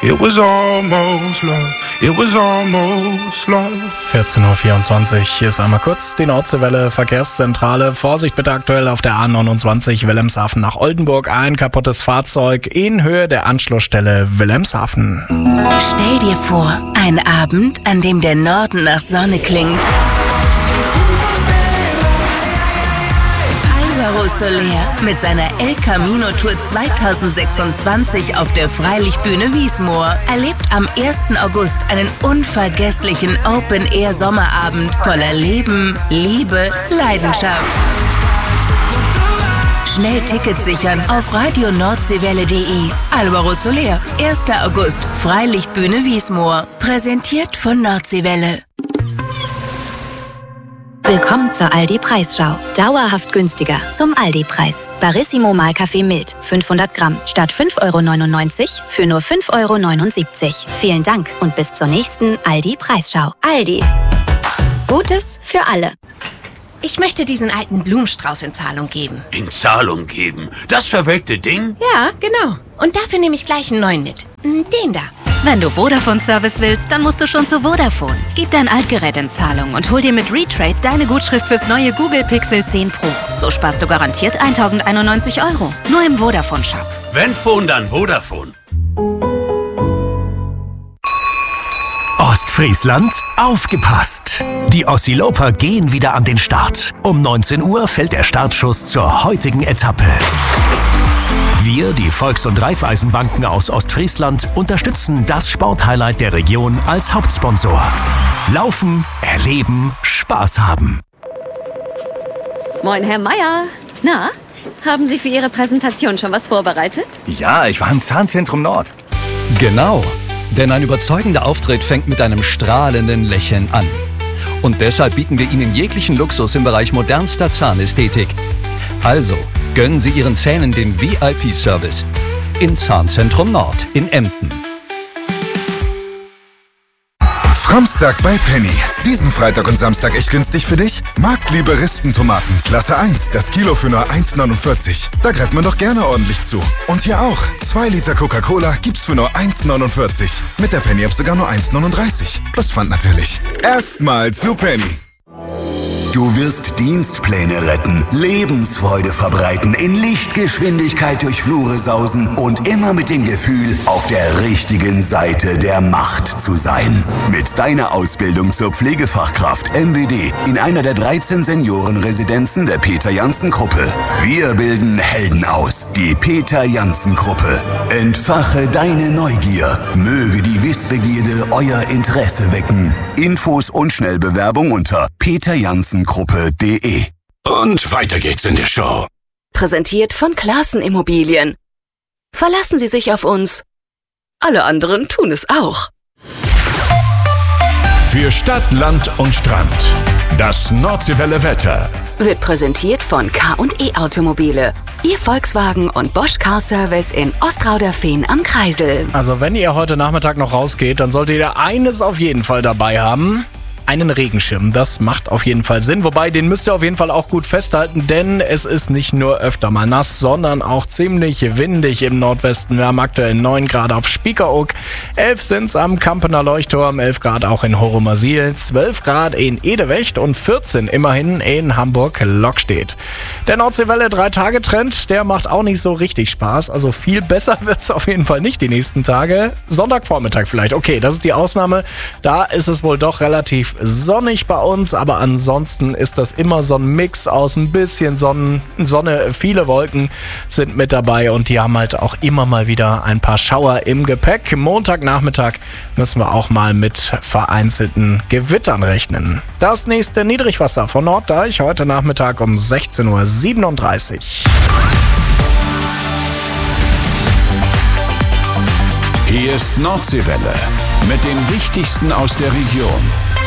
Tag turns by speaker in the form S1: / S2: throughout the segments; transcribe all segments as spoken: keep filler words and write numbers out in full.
S1: It was almost love, it was almost love.
S2: vierzehn Uhr vierundzwanzig, hier ist einmal kurz die Nordseewelle Verkehrszentrale. Vorsicht bitte aktuell auf der A neunundzwanzig Wilhelmshaven nach Oldenburg. Ein kaputtes Fahrzeug in Höhe der Anschlussstelle Wilhelmshaven.
S3: Stell dir vor, ein Abend, an dem der Norden nach Sonne klingt. Álvaro Soler mit seiner El Camino Tour zweitausendsechsundzwanzig auf der Freilichtbühne Wiesmoor erlebt am ersten August einen unvergesslichen Open-Air-Sommerabend voller Leben, Liebe, Leidenschaft. Schnell Tickets sichern auf radio nordseewelle punkt de. Álvaro Soler, erster August, Freilichtbühne Wiesmoor. Präsentiert von Nordseewelle.
S4: Willkommen zur Aldi-Preisschau. Dauerhaft günstiger zum Aldi-Preis. Barissimo Mahlkaffee mild, fünfhundert Gramm, statt fünf Euro neunundneunzig für nur fünf Euro neunundsiebzig. Vielen Dank und bis zur nächsten Aldi-Preisschau. Aldi. Gutes für alle.
S5: Ich möchte diesen alten Blumenstrauß in Zahlung geben.
S6: In Zahlung geben? Das verwelkte Ding?
S5: Ja, genau. Und dafür nehme ich gleich einen neuen mit. Den da.
S7: Wenn du Vodafone-Service willst, dann musst du schon zu Vodafone. Gib dein Altgerät in Zahlung und hol dir mit Retrade deine Gutschrift fürs neue Google Pixel zehn Pro. So sparst du garantiert eintausendeinundneunzig Euro. Nur im Vodafone-Shop.
S6: Wenn Phone, dann Vodafone.
S8: Ostfriesland, aufgepasst! Die Ossiloper gehen wieder an den Start. Um neunzehn Uhr fällt der Startschuss zur heutigen Etappe. Wir, die Volks- und Raiffeisenbanken aus Ostfriesland, unterstützen das Sporthighlight der Region als Hauptsponsor. Laufen, erleben, Spaß haben.
S9: Moin, Herr Meier. Na, haben Sie für Ihre Präsentation schon was vorbereitet?
S10: Ja, ich war im Zahnzentrum Nord.
S11: Genau, denn ein überzeugender Auftritt fängt mit einem strahlenden Lächeln an. Und deshalb bieten wir Ihnen jeglichen Luxus im Bereich modernster Zahnästhetik. Also, gönnen Sie Ihren Zähnen den V I P-Service im Zahnzentrum Nord in Emden.
S1: Framstag bei Penny. Diesen Freitag und Samstag echt günstig für dich? Marktliebe Rispentomaten, Klasse eins, das Kilo für nur eins neunundvierzig. Da greift man doch gerne ordentlich zu. Und hier auch. zwei Liter Coca-Cola gibt's für nur eins neunundvierzig. Mit der Penny-App sogar nur eins neununddreißig. Plus Pfand natürlich. Erstmal zu Penny.
S12: Du wirst Dienstpläne retten, Lebensfreude verbreiten, in Lichtgeschwindigkeit durch Flure sausen und immer mit dem Gefühl, auf der richtigen Seite der Macht zu sein. Mit deiner Ausbildung zur Pflegefachkraft M W D in einer der dreizehn Seniorenresidenzen der Peter-Janssen-Gruppe. Wir bilden Helden aus, die Peter-Janssen-Gruppe. Entfache deine Neugier, möge die Wissbegierde euer Interesse wecken. Infos und Schnellbewerbung unter peter janssen gruppe punkt de.
S6: Und weiter geht's in der Show.
S3: Präsentiert von Classen Immobilien. Verlassen Sie sich auf uns. Alle anderen tun es auch.
S8: Für Stadt, Land und Strand. Das Nordseewelle Wetter.
S3: Wird präsentiert von K und E Automobile. Ihr Volkswagen und Bosch Car Service in Ostrauderfehn am Kreisel.
S2: Also wenn ihr heute Nachmittag noch rausgeht, dann solltet ihr eines auf jeden Fall dabei haben. Einen Regenschirm, das macht auf jeden Fall Sinn. Wobei, den müsst ihr auf jeden Fall auch gut festhalten, denn es ist nicht nur öfter mal nass, sondern auch ziemlich windig im Nordwesten. Wir haben aktuell neun Grad auf Spiekeroog, elf sind's am Kampener Leuchtturm, elf Grad auch in Horomasil, zwölf Grad in Edewecht und vierzehn immerhin in Hamburg-Lockstedt. Der Nordseewelle drei-Tage-Trend, der macht auch nicht so richtig Spaß. Also viel besser wird's auf jeden Fall nicht die nächsten Tage. Sonntagvormittag vielleicht. Okay, das ist die Ausnahme. Da ist es wohl doch relativ sonnig bei uns, aber ansonsten ist das immer so ein Mix aus ein bisschen Sonnen, Sonne, viele Wolken sind mit dabei und die haben halt auch immer mal wieder ein paar Schauer im Gepäck. Montagnachmittag müssen wir auch mal mit vereinzelten Gewittern rechnen. Das nächste Niedrigwasser von Norddeich heute Nachmittag um sechzehn Uhr siebenunddreißig.
S8: Hier ist Nordseewelle mit dem Wichtigsten aus der Region.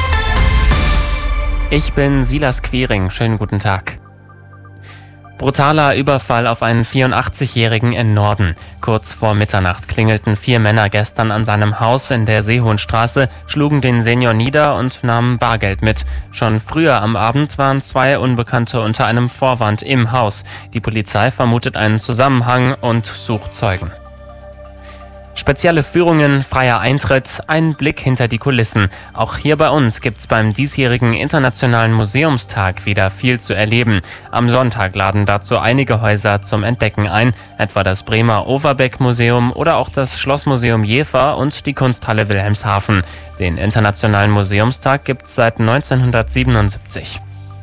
S13: Ich bin Silas Quiring. Schönen guten Tag. Brutaler Überfall auf einen vierundachtzigjährigen in Norden. Kurz vor Mitternacht klingelten vier Männer gestern an seinem Haus in der Seehohenstraße, schlugen den Senior nieder und nahmen Bargeld mit. Schon früher am Abend waren zwei Unbekannte unter einem Vorwand im Haus. Die Polizei vermutet einen Zusammenhang und sucht Zeugen. Spezielle Führungen, freier Eintritt, ein Blick hinter die Kulissen. Auch hier bei uns gibt's beim diesjährigen Internationalen Museumstag wieder viel zu erleben. Am Sonntag laden dazu einige Häuser zum Entdecken ein, etwa das Bremer Overbeck-Museum oder auch das Schlossmuseum Jever und die Kunsthalle Wilhelmshaven. Den Internationalen Museumstag gibt's seit neunzehnhundertsiebenundsiebzig.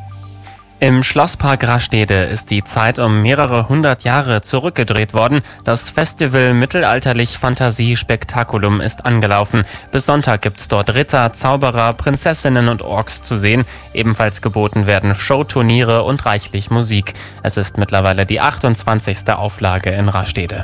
S13: Im Schlosspark Rastede ist die Zeit um mehrere hundert Jahre zurückgedreht worden. Das Festival Mittelalterlich Fantasie Spektakulum ist angelaufen. Bis Sonntag gibt's dort Ritter, Zauberer, Prinzessinnen und Orks zu sehen. Ebenfalls geboten werden Showturniere und reichlich Musik. Es ist mittlerweile die achtundzwanzigste Auflage in Rastede.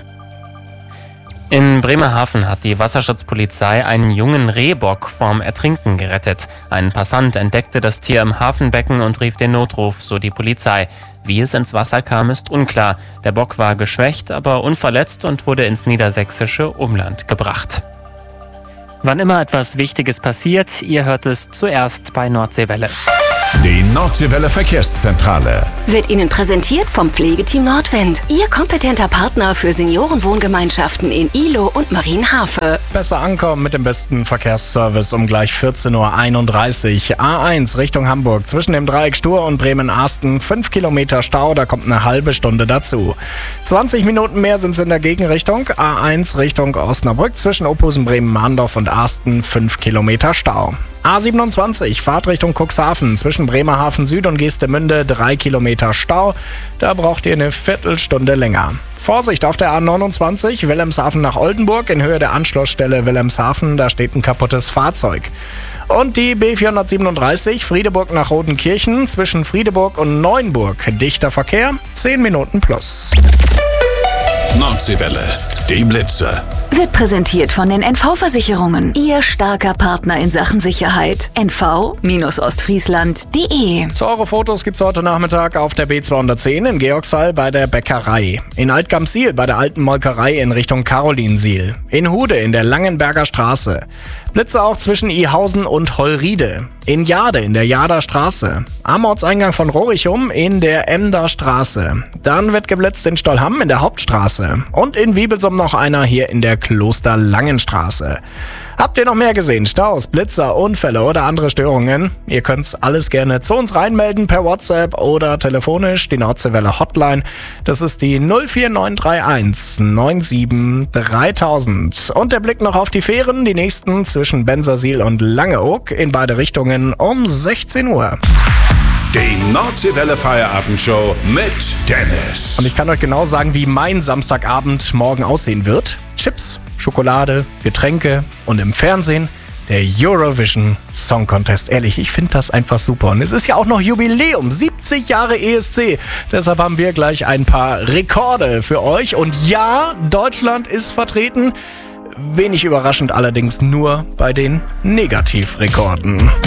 S13: In Bremerhaven hat die Wasserschutzpolizei einen jungen Rehbock vorm Ertrinken gerettet. Ein Passant entdeckte das Tier im Hafenbecken und rief den Notruf, so die Polizei. Wie es ins Wasser kam, ist unklar. Der Bock war geschwächt, aber unverletzt und wurde ins niedersächsische Umland gebracht. Wann immer etwas Wichtiges passiert, ihr hört es zuerst bei Nordseewelle.
S14: Die Nordseewelle Verkehrszentrale
S15: wird Ihnen präsentiert vom Pflegeteam Nordwind. Ihr kompetenter Partner für Seniorenwohngemeinschaften in Ihlow und Marienhafe.
S2: Besser ankommen mit dem besten Verkehrsservice um gleich vierzehn Uhr einunddreißig. A eins Richtung Hamburg zwischen dem Dreieck Stur und Bremen-Arsten. fünf Kilometer Stau, da kommt eine halbe Stunde dazu. zwanzig Minuten mehr sind es in der Gegenrichtung. A eins Richtung Osnabrück zwischen Ophusen, Bremen-Mahndorf und Arsten. fünf Kilometer Stau. A siebenundzwanzig, Fahrt Richtung Cuxhaven, zwischen Bremerhaven Süd und Geestemünde, drei Kilometer Stau. Da braucht ihr eine Viertelstunde länger. Vorsicht auf der A neunundzwanzig, Wilhelmshaven nach Oldenburg, in Höhe der Anschlussstelle Wilhelmshaven, da steht ein kaputtes Fahrzeug. Und die B vierhundertsiebenunddreißig, Friedeburg nach Rodenkirchen, zwischen Friedeburg und Neuenburg, dichter Verkehr, zehn Minuten plus.
S14: Nordseewelle, die Blitze.
S15: Wird präsentiert von den N V-Versicherungen. Ihr starker Partner in Sachen Sicherheit. N V Ostfriesland punkt de.
S2: Zu eure Fotos gibt's heute Nachmittag auf der B zweihundertzehn in Georgshall bei der Bäckerei. In Altgamsiel bei der alten Molkerei in Richtung Karolinsiel. In Hude in der Langenberger Straße. Blitze auch zwischen Ihausen und Hollriede. In Jade in der Jader Straße. Am Ortseingang von Rorichum in der Emder Straße. Dann wird geblitzt in Stollham in der Hauptstraße. Und in Wiebelsum noch einer hier in der Klosterlangenstraße. Habt ihr noch mehr gesehen? Staus, Blitzer, Unfälle oder andere Störungen? Ihr könnt's alles gerne zu uns reinmelden per WhatsApp oder telefonisch. Die Nordseewelle Hotline, das ist die null vier neun drei eins neun sieben dreitausend. Und der Blick noch auf die Fähren, die nächsten zwischen Bensersiel und Langeoog in beide Richtungen um sechzehn Uhr.
S14: Die Nordseewelle Feierabendshow mit Dennis.
S2: Und ich kann euch genau sagen, wie mein Samstagabend morgen aussehen wird. Chips, Schokolade, Getränke und im Fernsehen der Eurovision Song Contest. Ehrlich, ich finde das einfach super. Und es ist ja auch noch Jubiläum, siebzig Jahre E S C. Deshalb haben wir gleich ein paar Rekorde für euch. Und ja, Deutschland ist vertreten. Wenig überraschend allerdings nur bei den Negativrekorden.